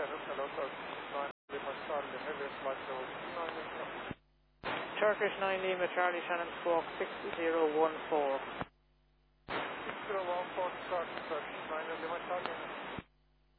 hello, sir. 9 Lima Charlie, heavy flight level 9 Lima. Turkish 9 Lima Charlie Shannon Squawk 6014. 6014, Turkish 9 Lima Charlie.